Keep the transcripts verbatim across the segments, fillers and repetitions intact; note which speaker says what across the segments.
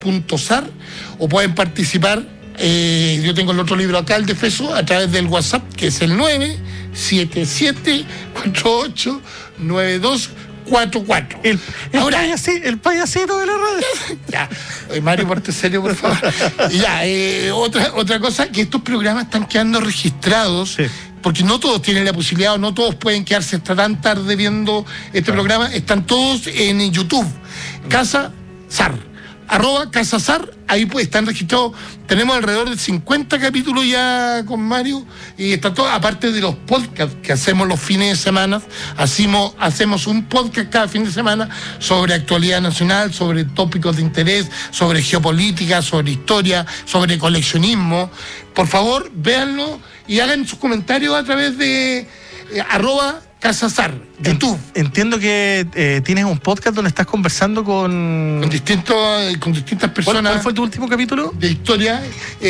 Speaker 1: punto sar, o pueden participar, eh, yo tengo el otro libro acá, el de Feso, a través del WhatsApp, que es el nueve siete siete cuatro ocho nueve dos cuatro cuatro.
Speaker 2: El, el,
Speaker 1: Ahora,
Speaker 2: payasito, el payasito de la radio.
Speaker 1: Ya, oye, Mario, porte serio, por favor. Ya, eh, otra, otra cosa, que estos programas están quedando registrados, sí, porque no todos tienen la posibilidad, o no todos pueden quedarse hasta tan tarde viendo este claro. programa. Están todos en YouTube. Casa Sar, arroba Casa Sar, ahí pues están registrados. Tenemos alrededor de cincuenta capítulos ya con Mario, y está todo, aparte de los podcasts que hacemos los fines de semana. Hacemos, hacemos un podcast cada fin de semana sobre actualidad nacional, sobre tópicos de interés, sobre geopolítica, sobre historia, sobre coleccionismo. Por favor, véanlo y hagan sus comentarios a través de eh, arroba Casa Sar, YouTube.
Speaker 2: Entiendo que eh, tienes un podcast donde estás conversando con...
Speaker 1: Con, distintos, con distintas personas.
Speaker 2: ¿Cuál, ¿Cuál fue tu último capítulo?
Speaker 1: De historia.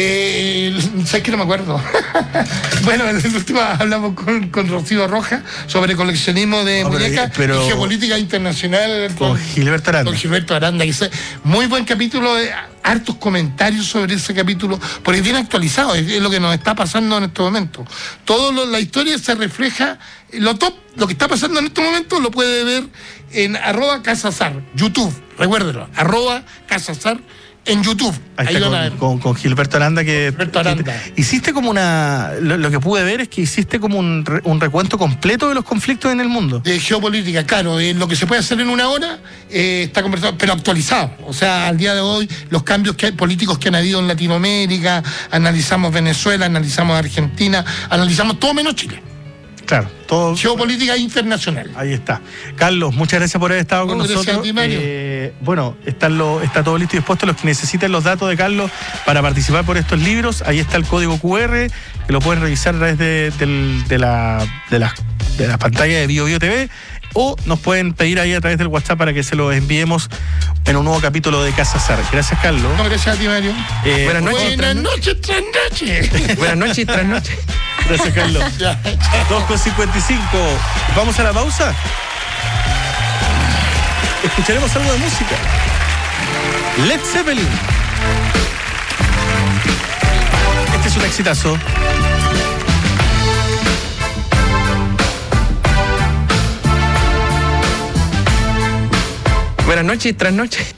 Speaker 1: Eh, ¿Sabes que no me acuerdo? Bueno, en el último hablamos con, con Rocío Roja sobre coleccionismo de no, muñecas pero... y geopolítica internacional.
Speaker 2: Con, con Gilberto Aranda.
Speaker 1: Con Gilberto Aranda. Que es muy buen capítulo, eh, hartos comentarios sobre ese capítulo, porque viene actualizado, es, es lo que nos está pasando en este momento. Todo la historia se refleja, lo top, lo que está pasando en este momento lo puede ver en arroba Casasar, YouTube, recuérdelo, arroba Casasar en YouTube.
Speaker 2: Ahí, Ahí está con, con, con Gilberto Aranda que,
Speaker 1: Gilberto Aranda.
Speaker 2: que hiciste como una, lo, lo que pude ver es que hiciste como un, un recuento completo de los conflictos en el mundo.
Speaker 1: De geopolítica, claro, eh, lo que se puede hacer en una hora eh, está conversado, pero actualizado. O sea, al día de hoy, los cambios que hay, políticos que han habido en Latinoamérica, analizamos Venezuela, analizamos Argentina, analizamos todo menos Chile.
Speaker 2: Claro, todo.
Speaker 1: Geopolítica internacional.
Speaker 2: Ahí está. Carlos, muchas gracias por haber estado con
Speaker 1: bueno,
Speaker 2: nosotros.
Speaker 1: A ti, Mario.
Speaker 2: Eh, bueno, está, lo, está todo listo y dispuesto. Los que necesiten los datos de Carlos para participar por estos libros, ahí está el código cu erre, que lo pueden revisar a través de, de, de, la, de, la, de la pantalla de Bio Bio T V, o nos pueden pedir ahí a través del WhatsApp para que se los enviemos en un nuevo capítulo de Casa Sar. Gracias, Carlos.
Speaker 1: No, gracias a ti, Mario.
Speaker 2: Eh,
Speaker 3: buenas noches.
Speaker 1: Buenas noches, tras noches.
Speaker 3: Buenas noches, tras noches.
Speaker 2: Gracias, Carlos. dos con cincuenta y cinco. ¿Vamos a la pausa? Escucharemos algo de música. Led Zeppelin. Este es un exitazo.
Speaker 3: Buenas noches, tras noches.